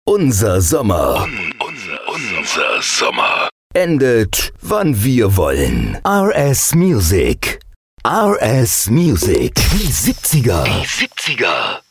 Unser Sommer. Unser Sommer. Endet, wann wir wollen. RS Music. RS Music. Die 70er.